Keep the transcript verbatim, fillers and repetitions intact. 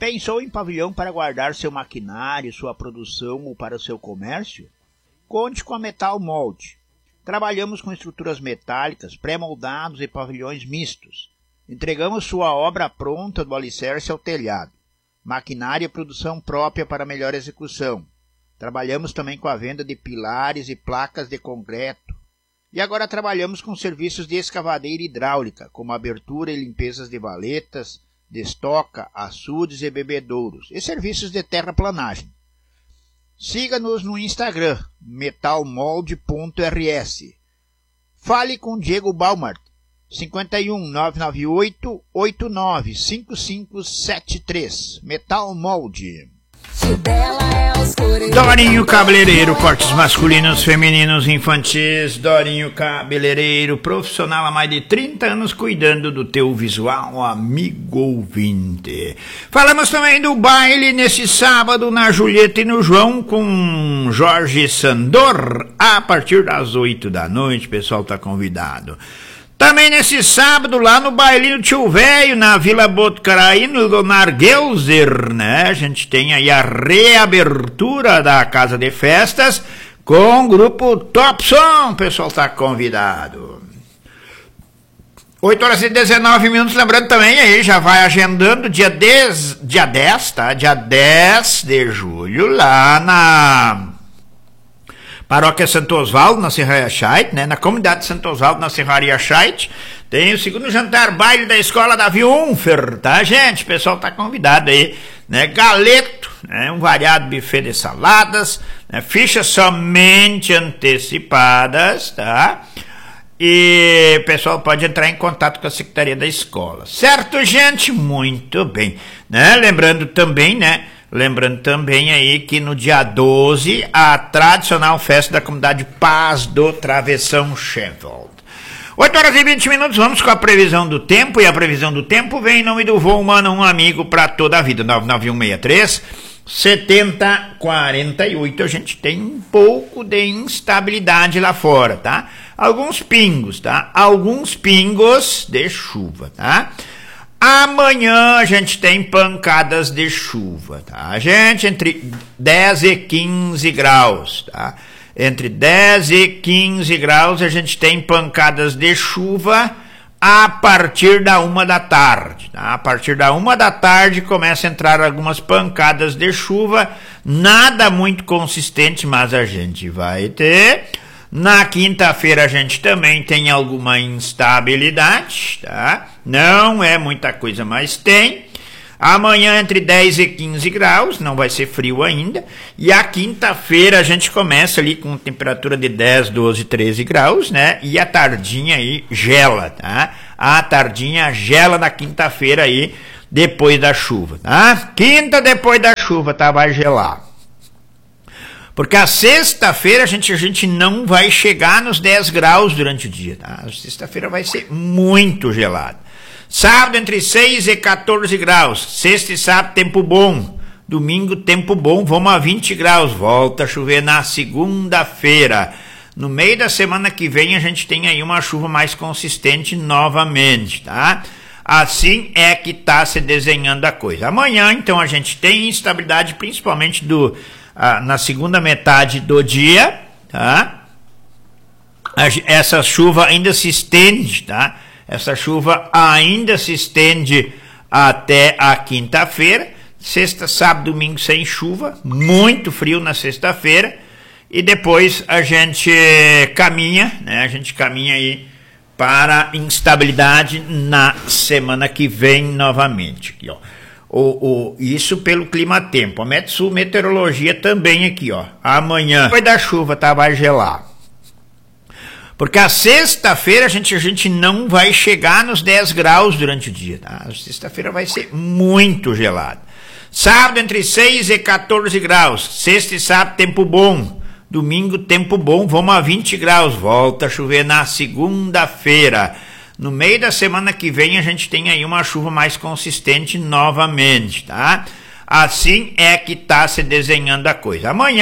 Pensou em pavilhão para guardar seu maquinário, sua produção ou para o seu comércio? Conte com a Metal Mold. Trabalhamos com estruturas metálicas, pré-moldados e pavilhões mistos. Entregamos sua obra pronta do alicerce ao telhado. Maquinário e produção própria para melhor execução. Trabalhamos também com a venda de pilares e placas de concreto. E agora trabalhamos com serviços de escavadeira hidráulica, como abertura e limpezas de valetas, de estoca, açudes e bebedouros, e serviços de terraplanagem. Siga-nos no Instagram, metalmold ponto r s. Fale com Diego Baumart, cinco um nove nove oito oito nove cinco cinco sete três. Metal Mold. Dorinho Cabeleireiro, cortes masculinos, femininos, infantis. Dorinho Cabeleireiro, profissional há mais de trinta anos cuidando do teu visual, amigo ouvinte. Falamos também do baile nesse sábado na Julieta e no João com Jorge Sandor, a partir das oito da noite, o pessoal tá convidado. Também nesse sábado, lá no bailinho Tio Velho, na Vila Botucaraí, no Leonard Gelser, né? A gente tem aí a reabertura da Casa de Festas com o grupo Top Som, o pessoal tá convidado. oito horas e dezenove minutos, lembrando também aí, já vai agendando dia dez, dia dez, tá? Dia dez de julho, lá na Paróquia Santo Osvaldo, na Serraria Scheidt, né? Na comunidade de Santo Osvaldo, na Serraria Scheidt, tem o segundo jantar baile da escola da Viunfer, tá, gente? O pessoal tá convidado aí, né? Galeto, né? Um variado buffet de saladas, né? Fichas somente antecipadas, tá? E o pessoal pode entrar em contato com a Secretaria da Escola. Certo, gente? Muito bem, né? Lembrando também, né? Lembrando também aí que no dia doze, a tradicional festa da comunidade Paz do Travessão Sheffield. oito horas e vinte minutos, vamos com a previsão do tempo, e a previsão do tempo vem em nome do Voo Humano, um amigo para toda a vida, nove nove um seis três sete zero quatro oito. A gente tem um pouco de instabilidade lá fora, tá? Alguns pingos, tá? Alguns pingos de chuva, tá? Amanhã a gente tem pancadas de chuva, tá? Gente, entre dez e quinze graus, tá? Entre dez e quinze graus a gente tem pancadas de chuva a partir da uma da tarde, tá? A partir da uma da tarde começa a entrar algumas pancadas de chuva, nada muito consistente, mas a gente vai ter. Na quinta-feira a gente também tem alguma instabilidade, tá? Não é muita coisa, mas tem. Amanhã entre dez e quinze graus, não vai ser frio ainda. E a quinta-feira a gente começa ali com temperatura de dez, doze, treze graus, né? E a tardinha aí gela, tá? A tardinha gela na quinta-feira aí, depois da chuva, tá? Quinta depois da chuva, tá? Vai gelar. Porque a sexta-feira a gente, a gente não vai chegar nos dez graus durante o dia, tá? A sexta-feira vai ser muito gelada. Sábado entre seis e quatorze graus. Sexta e sábado, tempo bom. Domingo, tempo bom, vamos a vinte graus. Volta a chover na segunda-feira. No meio da semana que vem a gente tem aí uma chuva mais consistente novamente, tá? Assim é que tá se desenhando a coisa. Amanhã, então, a gente tem instabilidade, principalmente do... Ah, na segunda metade do dia, tá? Essa chuva ainda se estende, tá? Essa chuva ainda se estende até a quinta-feira. Sexta, sábado, domingo sem chuva, muito frio na sexta-feira, e depois a gente caminha, né? A gente caminha aí para instabilidade na semana que vem novamente, aqui, ó. O, o, isso pelo clima-tempo. A Metsul Meteorologia também aqui, ó. Amanhã vai dar chuva, tá? Vai gelar. Porque a sexta-feira a gente, a gente não vai chegar nos dez graus durante o dia, tá? A sexta-feira vai ser muito gelada. Sábado entre seis e quatorze graus. Sexta e sábado, tempo bom. Domingo, tempo bom, vamos a vinte graus. Volta a chover na segunda-feira. No meio da semana que vem a gente tem aí uma chuva mais consistente novamente, tá? Assim é que tá se desenhando a coisa. Amanhã